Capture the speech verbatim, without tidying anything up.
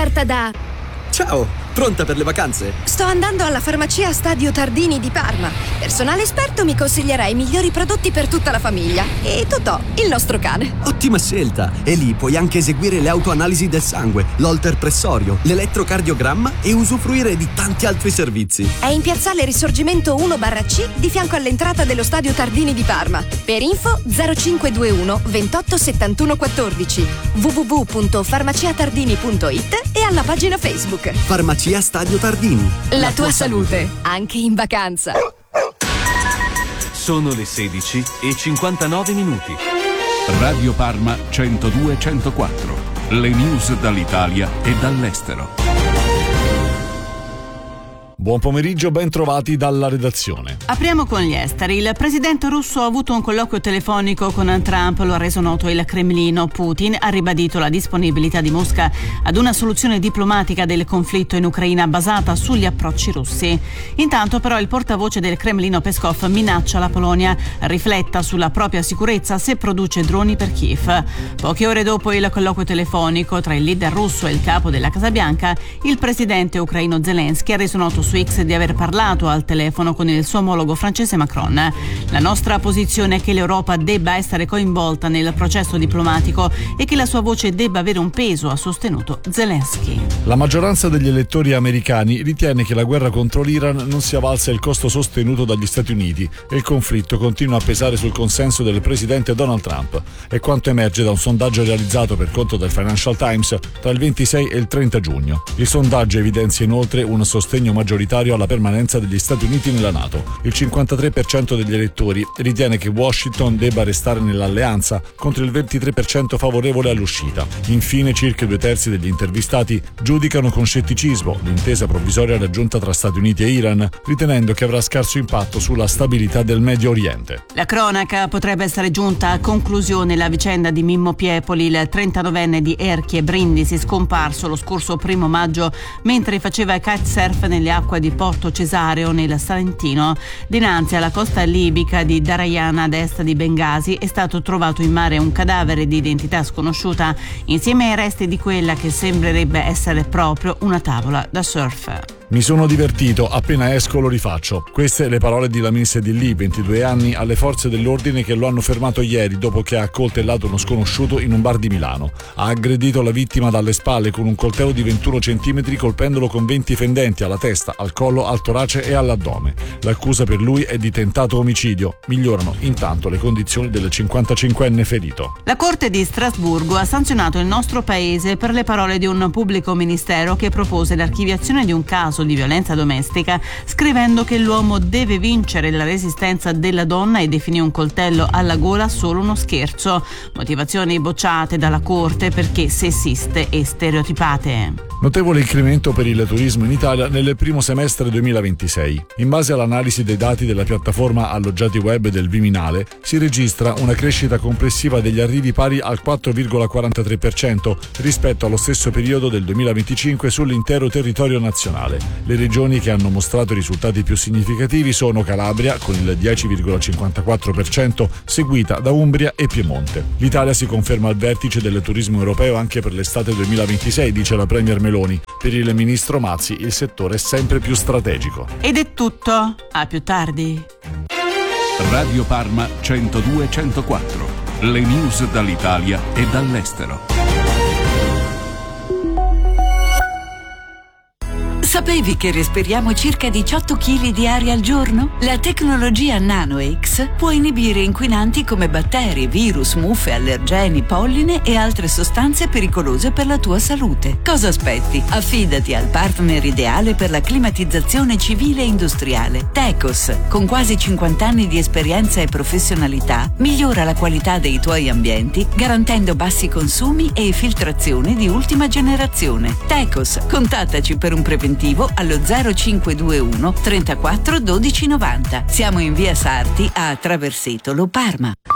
offerta da... Ciao, pronta per le vacanze? Sto andando alla farmacia Stadio Tardini di Parma. Personale esperto mi consiglierà i migliori prodotti per tutta la famiglia. E Totò, il nostro cane. Ottima scelta! E lì puoi anche eseguire le autoanalisi del sangue, l'holter pressorio, l'elettrocardiogramma e usufruire di tanti altri servizi. È in piazzale Risorgimento uno barra C, di fianco all'entrata dello Stadio Tardini di Parma. Per info zero cinque due uno ventotto settantuno quattordici, w w w punto farmaciatardini punto it e alla pagina Facebook. Farmacia Stadio Tardini. La, La tua, tua salute, salute, anche in vacanza. Sono le sedici e cinquantanove minuti. Radio Parma centodue centoquattro. Le news dall'Italia e dall'estero. Buon pomeriggio, ben trovati dalla redazione. Apriamo con gli esteri. Il presidente russo ha avuto un colloquio telefonico con Trump, lo ha reso noto il Cremlino. Putin ha ribadito la disponibilità di Mosca ad una soluzione diplomatica del conflitto in Ucraina basata sugli approcci russi. Intanto però il portavoce del Cremlino Peskov minaccia la Polonia rifletta sulla propria sicurezza se produce droni per Kiev. Poche ore dopo il colloquio telefonico tra il leader russo e il capo della Casa Bianca, il presidente ucraino Zelensky ha reso noto su X di aver parlato al telefono con il suo omologo francese Macron. La nostra posizione è che l'Europa debba essere coinvolta nel processo diplomatico e che la sua voce debba avere un peso, ha sostenuto Zelensky. La maggioranza degli elettori americani ritiene che la guerra contro l'Iran non sia valsa il costo sostenuto dagli Stati Uniti e il conflitto continua a pesare sul consenso del presidente Donald Trump. È quanto emerge da un sondaggio realizzato per conto del Financial Times tra il ventisei e il trenta giugno. Il sondaggio evidenzia inoltre un sostegno maggioritario alla permanenza degli Stati Uniti nella NATO. Il cinquantatré per cento degli elettori ritiene che Washington debba restare nell'alleanza, contro il ventitré per cento favorevole all'uscita. Infine, circa due terzi degli intervistati giudicano con scetticismo l'intesa provvisoria raggiunta tra Stati Uniti e Iran, ritenendo che avrà scarso impatto sulla stabilità del Medio Oriente. La cronaca: potrebbe essere giunta a conclusione la vicenda di Mimmo Piepoli, il trentanovenne di Erchie Brindisi, scomparso lo scorso primo maggio mentre faceva kitesurf nelle acque di Porto Cesareo nel Salentino. Dinanzi alla costa libica di Darayana, ad est di Bengasi, è stato trovato in mare un cadavere di identità sconosciuta insieme ai resti di quella che sembrerebbe essere proprio una tavola da surf. Mi sono divertito, appena esco lo rifaccio. Queste le parole di Lamin Sedilli, ventidue anni, alle forze dell'ordine che lo hanno fermato ieri dopo che ha accoltellato uno sconosciuto in un bar di Milano. Ha aggredito la vittima dalle spalle con un coltello di ventuno centimetri, colpendolo con venti fendenti alla testa, al collo, al torace e all'addome. L'accusa per lui è di tentato omicidio. Migliorano intanto le condizioni del cinquantacinquenne ferito. La Corte di Strasburgo ha sanzionato il nostro paese per le parole di un pubblico ministero che propose l'archiviazione di un caso di violenza domestica, scrivendo che l'uomo deve vincere la resistenza della donna e definì un coltello alla gola solo uno scherzo. Motivazioni bocciate dalla Corte perché sessiste e stereotipate. Notevole incremento per il turismo in Italia nel primo semestre duemilaventisei. In base all'analisi dei dati della piattaforma alloggiati web del Viminale, si registra una crescita complessiva degli arrivi pari al quattro virgola quarantatré per cento rispetto allo stesso periodo del duemilaventicinque sull'intero territorio nazionale. Le regioni che hanno mostrato i risultati più significativi sono Calabria con il dieci virgola cinquantaquattro per cento, seguita da Umbria e Piemonte. L'Italia si conferma al vertice del turismo europeo anche per l'estate duemilaventisei, dice la Premier Meloni. Per il ministro Mazzi il settore è sempre più strategico. Ed è tutto, a più tardi. Radio Parma centodue centoquattro. Le news dall'Italia e dall'estero. Sapevi che respiriamo circa diciotto chili di aria al giorno? La tecnologia NanoX può inibire inquinanti come batteri, virus, muffe, allergeni, polline e altre sostanze pericolose per la tua salute. Cosa aspetti? Affidati al partner ideale per la climatizzazione civile e industriale. Tecos, con quasi cinquanta anni di esperienza e professionalità, migliora la qualità dei tuoi ambienti garantendo bassi consumi e filtrazione di ultima generazione. Tecos, contattaci per un preventivo allo zero cinque due uno trentaquattro dodici novanta. Siamo in via Sarti a Traversetolo, Parma.